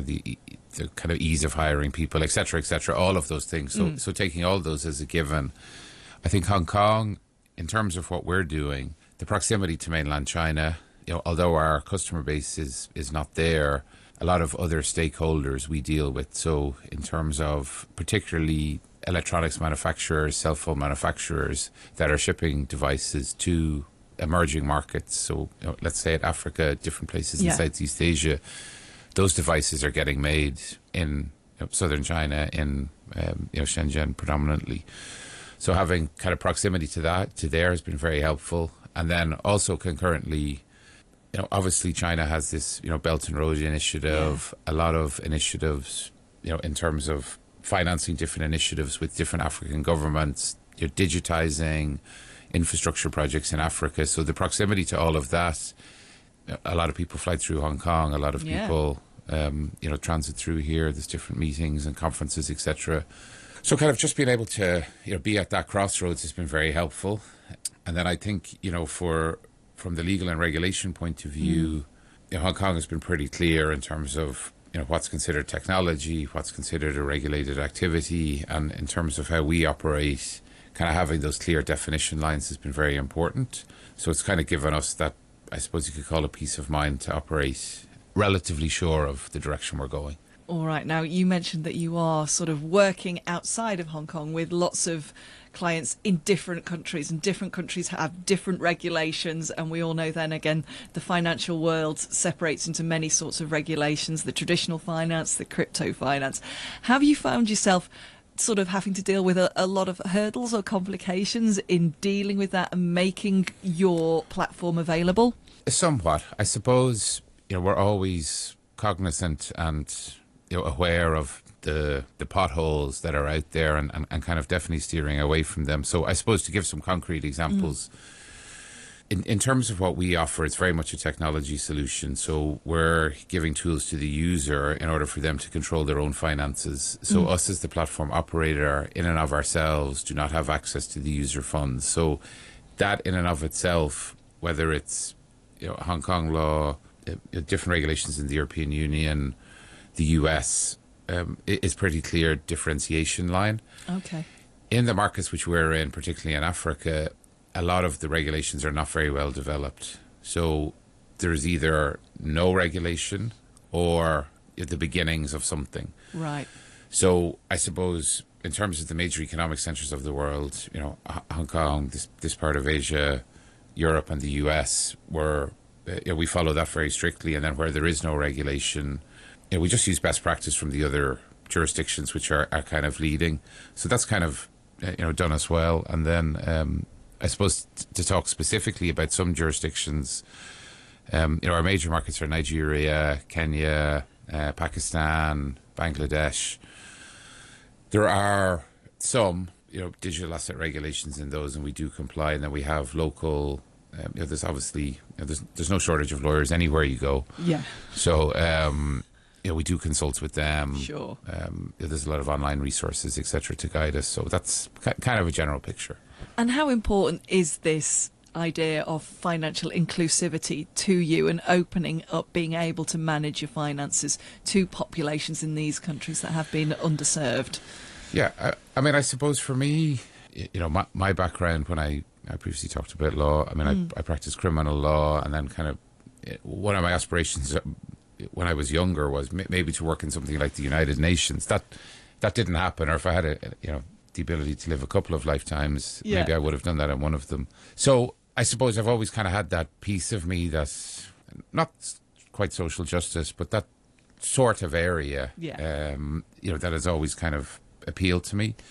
the kind of ease of hiring people, etc., all of those things. So taking all those as a given, I think Hong Kong, in terms of what we're doing, the proximity to mainland China, although our customer base is not there, a lot of other stakeholders we deal with. So in terms of particularly electronics manufacturers, cell phone manufacturers that are shipping devices to emerging markets, so let's say at Africa, different places in Southeast Asia, those devices are getting made in southern China, in Shenzhen predominantly. So having kind of proximity to there has been very helpful. And then also concurrently, obviously China has this, Belt and Road Initiative, a lot of initiatives, in terms of financing different initiatives with different African governments, digitizing infrastructure projects in Africa. So the proximity to all of that, a lot of people fly through Hong Kong, a lot of people, transit through here. There's different meetings and conferences, etc. So kind of just being able to, be at that crossroads has been very helpful. And then I think, from the legal and regulation point of view, Hong Kong has been pretty clear in terms of, what's considered technology, what's considered a regulated activity, and in terms of how we operate, kind of having those clear definition lines has been very important. So it's kind of given us that, I suppose you could call it peace of mind to operate relatively sure of the direction we're going. All right. Now, you mentioned that you are sort of working outside of Hong Kong with lots of clients in different countries, and different countries have different regulations. And we all know then again, the financial world separates into many sorts of regulations, the traditional finance, the crypto finance. Have you found yourself sort of having to deal with a lot of hurdles or complications in dealing with that and making your platform available? Somewhat. I suppose, we're always cognizant and aware of the potholes that are out there and kind of definitely steering away from them. So I suppose to give some concrete examples, in terms of what we offer, it's very much a technology solution. So we're giving tools to the user in order for them to control their own finances. So us as the platform operator, in and of ourselves, do not have access to the user funds. So that in and of itself, whether it's Hong Kong law, different regulations in the European Union, the US, is pretty clear differentiation line. Okay. In the markets which we're in, particularly in Africa, a lot of the regulations are not very well developed. So there's either no regulation or the beginnings of something. Right. So I suppose in terms of the major economic centres of the world, Hong Kong, this part of Asia, Europe and the US, we follow that very strictly. And then where there is no regulation, we just use best practice from the other jurisdictions which are kind of leading. So that's kind of, done as well. And then I suppose to talk specifically about some jurisdictions, our major markets are Nigeria, Kenya, Pakistan, Bangladesh. There are some, digital asset regulations in those, and we do comply. And then we have local, there's obviously, there's no shortage of lawyers anywhere you go. Yeah. So, we do consult with them. Sure. There's a lot of online resources, etc., to guide us. So that's kind of a general picture. And how important is this idea of financial inclusivity to you and opening up, being able to manage your finances to populations in these countries that have been underserved? Yeah, I mean, I suppose for me, my background, when I previously talked about law, I mean, I practiced criminal law, and then kind of one of my aspirations when I was younger was maybe to work in something like the United Nations. That didn't happen, or if I had the ability to live a couple of lifetimes, maybe I would have done that in one of them. So I suppose I've always kind of had that piece of me that's not quite social justice, but that sort of area, that has always kind of appealed to me.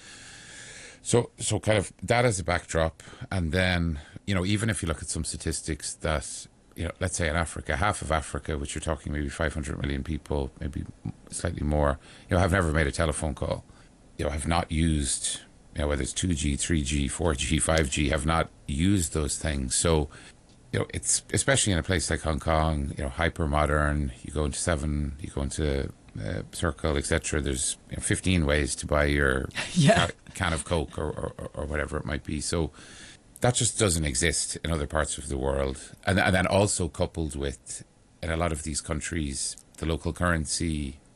So kind of that as a backdrop. And then, even if you look at some statistics that, let's say in Africa, half of Africa, which you're talking maybe 500 million people, maybe slightly more, have never made a telephone call, have not used, whether it's 2G, 3G, 4G, 5G, have not used those things. So, it's especially in a place like Hong Kong, hyper modern. You go into Seven, you go into Circle, etc. There's 15 ways to buy your can of Coke or whatever it might be. So that just doesn't exist in other parts of the world. And then also coupled with, in a lot of these countries, the local currency